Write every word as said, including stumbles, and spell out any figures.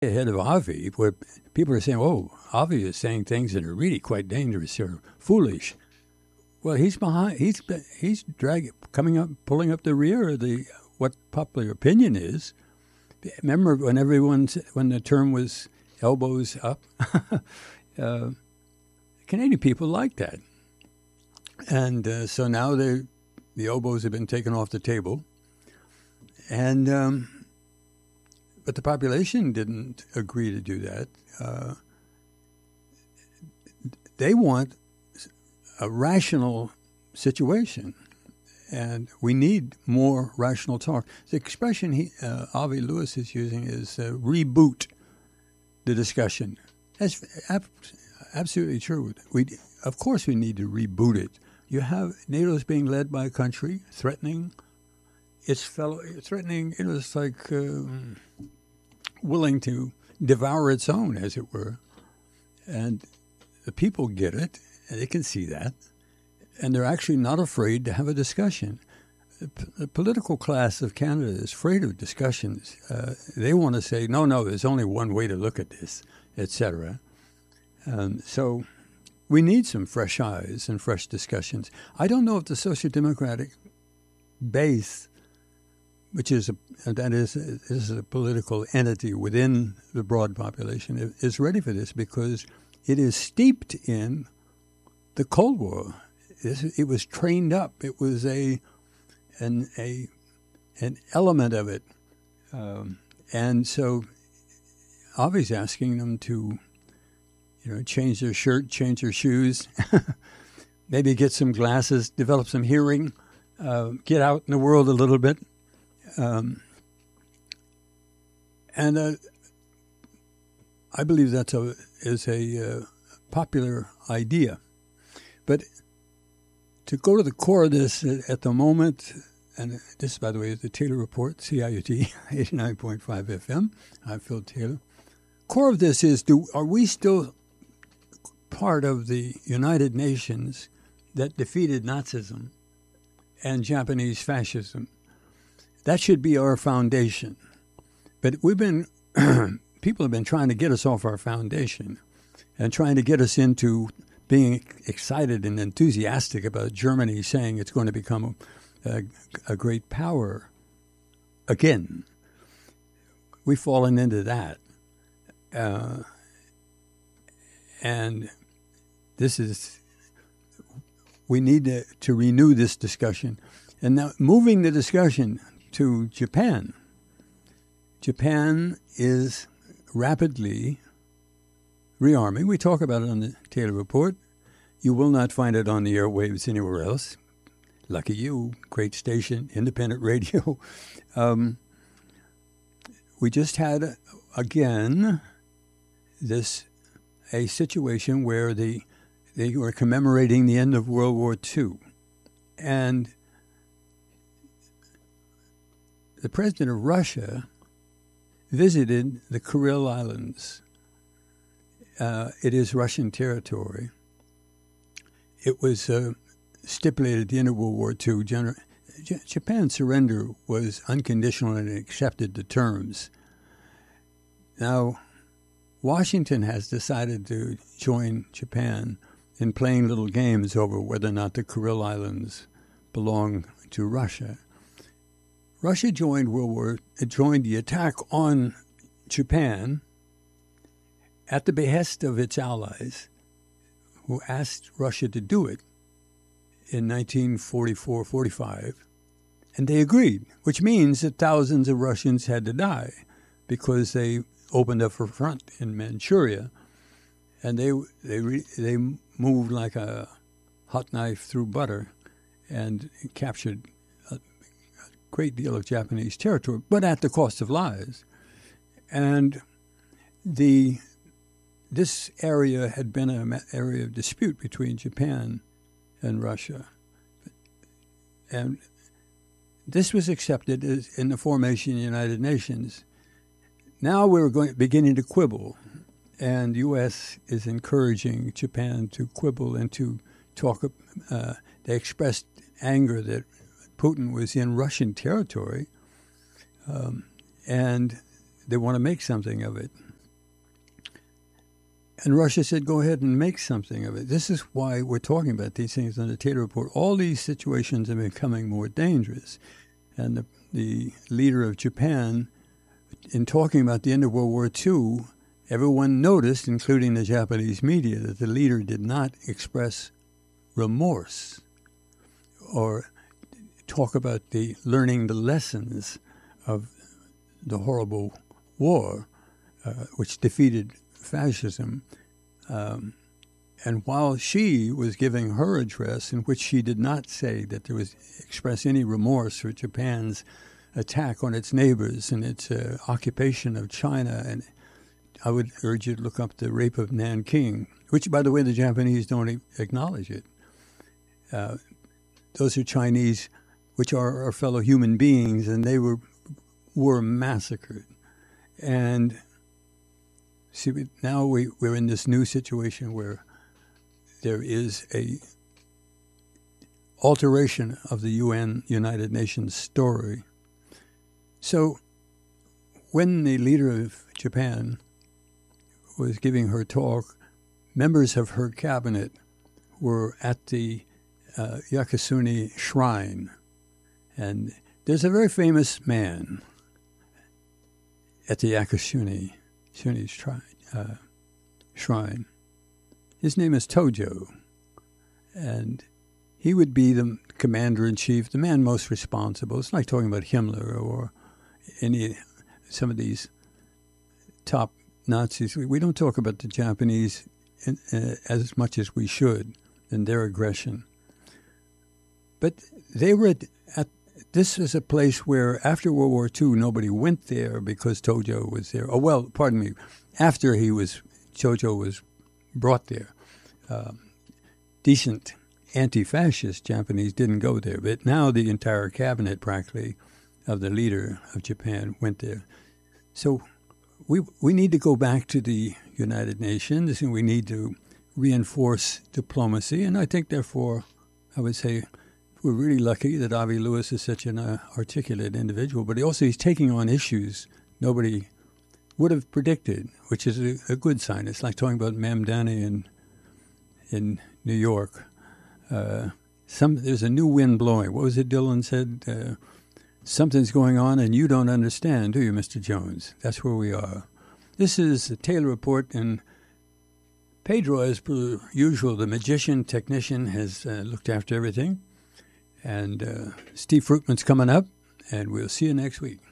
ahead of Avi, where people are saying, "Oh, Avi is saying things that are really quite dangerous or foolish." Well, he's behind. He's he's dragging, coming up, pulling up the rear of the what popular opinion is. Remember when everyone when the term was elbows up, uh, Canadian people like that, and uh, so now they the elbows have been taken off the table, and um, but the population didn't agree to do that. Uh, they want a rational situation, and we need more rational talk. The expression he, uh, Avi Lewis is using is uh, reboot the discussion. That's ab- absolutely true. We, of course, we need to reboot it. You have NATO is being led by a country threatening its fellow, threatening. It was like uh, willing to devour its own, as it were, and the people get it. And they can see that, and they're actually not afraid to have a discussion. The, p- the political class of Canada is afraid of discussions. Uh, they want to say, no, no, there's only one way to look at this, et cetera. Um, so we need some fresh eyes and fresh discussions. I don't know if the Social Democratic base, which is a, that is, is a political entity within the broad population, is ready for this because it is steeped in the Cold War. It was trained up. It was a an a an element of it, um, and so Avi's asking them to, you know, change their shirt, change their shoes, maybe get some glasses, develop some hearing, uh, get out in the world a little bit, um, and uh, I believe that's a is a uh, popular idea. But to go to the core of this at the moment, and this, by the way, is the Taylor Report, C I U T, eighty-nine point five F M. I'm Phil Taylor. Core of this is, do are we still part of the United Nations that defeated Nazism and Japanese fascism? That should be our foundation. But we've been, people have been trying to get us off our foundation and trying to get us into being excited and enthusiastic about Germany saying it's going to become a, a great power again. We've fallen into that. Uh, and this is, we need to, to renew this discussion. And now moving the discussion to Japan. Japan is rapidly rearming. We talk about it on the Taylor Report. You will not find it on the airwaves anywhere else. Lucky you, great station, independent radio. Um, we just had, again, this a situation where the they were commemorating the end of World War Two. And the president of Russia visited the Kuril Islands. Uh, it is Russian territory. It was uh, stipulated at the end of World War Two. Gen- J- Japan's surrender was unconditional and it accepted the terms. Now, Washington has decided to join Japan in playing little games over whether or not the Kuril Islands belong to Russia. Russia joined World War, joined the attack on Japan at the behest of its allies, who asked Russia to do it in nineteen forty-four forty-five, and they agreed, which means that thousands of Russians had to die because they opened up a front in Manchuria, and they they they moved like a hot knife through butter and captured a, a great deal of Japanese territory, but at the cost of lives. And the this area had been an area of dispute between Japan and Russia. And this was accepted as in the formation of the United Nations. Now we're going beginning to quibble, and the U S is encouraging Japan to quibble and to talk. Uh, they expressed anger that Putin was in Russian territory, um, and they want to make something of it. And Russia said, go ahead and make something of it. This is why we're talking about these things on the Taylor Report. All these situations are becoming more dangerous. And the, the leader of Japan, in talking about the end of World War Two, everyone noticed, including the Japanese media, that the leader did not express remorse or talk about the learning the lessons of the horrible war, uh, which defeated fascism. Um, and while she was giving her address, in which she did not say that there was express any remorse for Japan's attack on its neighbors and its uh, occupation of China, and I would urge you to look up the rape of Nanking, which, by the way, the Japanese don't e- acknowledge it. Uh, those are Chinese, which are our fellow human beings, and they were were massacred. And see, now we, we're in this new situation where there is a alteration of the U N, United Nations story. So when the leader of Japan was giving her talk, members of her cabinet were at the uh, Yasukuni Shrine. And there's a very famous man at the Yasukuni Shuni, uh, Shrine. His name is Tojo. And he would be the commander-in-chief, the man most responsible. It's like talking about Himmler or any some of these top Nazis. We, we don't talk about the Japanese in, uh, as much as we should in their aggression. But they were at, at this is a place where after World War Two, nobody went there because Tojo was there. Oh, well, pardon me. After he was, Tojo was brought there. Um, decent anti-fascist Japanese didn't go there. But now the entire cabinet practically of the leader of Japan went there. So we we need to go back to the United Nations, and we need to reinforce diplomacy. And I think, therefore, I would say we're really lucky that Avi Lewis is such an uh, articulate individual, but he also he's taking on issues nobody would have predicted, which is a, a good sign. It's like talking about Mamdani in in New York. Uh, some there's a new wind blowing. What was it Dylan said? Uh, Something's going on and you don't understand, do you, Mister Jones? That's where we are. This is the Taylor Report, and Pedro, as per usual, the magician, technician, has uh, looked after everything. And uh, Steve Fruitman's coming up, and we'll see you next week.